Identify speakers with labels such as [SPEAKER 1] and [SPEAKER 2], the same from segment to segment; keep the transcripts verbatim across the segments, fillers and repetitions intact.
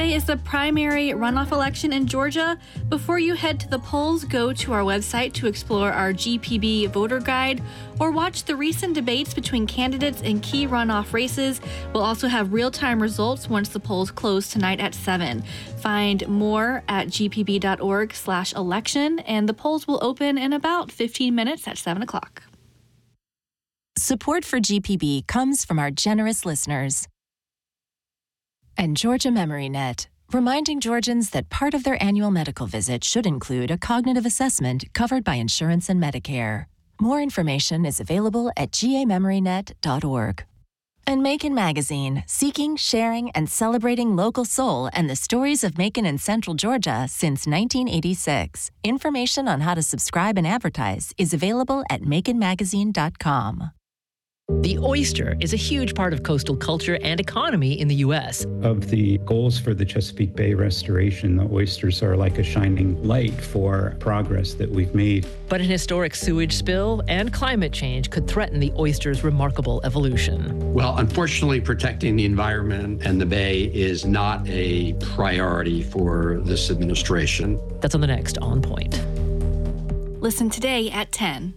[SPEAKER 1] Tuesday is the primary runoff election in Georgia. Before you head to the polls, go to our website to explore our G P B voter guide or watch the recent debates between candidates in key runoff races. We'll also have real-time results once the polls close tonight at seven. Find more at gpb.org slash election, and the polls will open in about fifteen minutes at seven o'clock.
[SPEAKER 2] Support for G P B comes from our generous listeners. And Georgia Memory Net, reminding Georgians that part of their annual medical visit should include a cognitive assessment covered by insurance and Medicare. More information is available at g a memory net dot org. And Macon Magazine, seeking, sharing, and celebrating local soul and the stories of Macon and Central Georgia since nineteen eighty-six. Information on how to subscribe and advertise is available at macon magazine dot com.
[SPEAKER 3] The oyster is a huge part of coastal culture and economy in the U S.
[SPEAKER 4] Of the goals for the Chesapeake Bay restoration, the oysters are like a shining light for progress that we've made.
[SPEAKER 3] But an historic sewage spill and climate change could threaten the oyster's remarkable evolution.
[SPEAKER 5] Well, unfortunately, protecting the environment and the bay is not a priority for this administration.
[SPEAKER 3] That's on the next On Point.
[SPEAKER 1] Listen today at ten.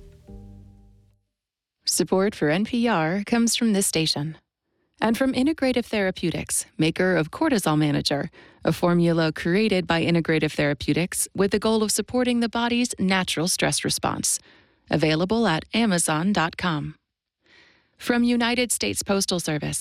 [SPEAKER 6] Support for N P R comes from this station and from Integrative Therapeutics, maker of Cortisol Manager, a formula created by Integrative Therapeutics with the goal of supporting the body's natural stress response. Available at amazon dot com. From United States Postal Service,